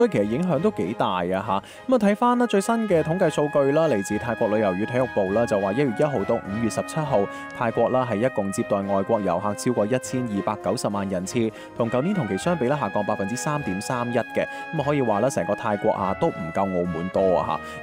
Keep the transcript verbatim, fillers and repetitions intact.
所以其實影響都幾大啊嚇。咁啊睇翻啦最新嘅統計數據啦，嚟自泰國旅遊與體育部啦，就話一月一號到五月十七號，泰國啦係一共接待外國遊客超過一千二百九十萬人次，同舊年同期相比咧下降百分之三點三一嘅。咁啊可以話咧成個泰國啊都唔夠澳門多啊嚇。